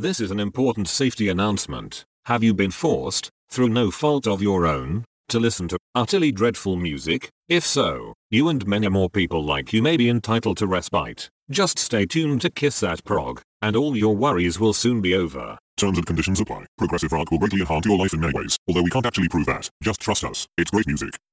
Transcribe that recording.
This is an important safety announcement. Have you been forced, through no fault of your own, to listen to utterly dreadful music? If so, you and many more people like you may be entitled to respite. Just stay tuned to Kiss That Prog, and all your worries will soon be over. Terms and conditions apply. Progressive rock will greatly enhance your life in many ways, although we can't actually prove that. Just trust us. It's great music.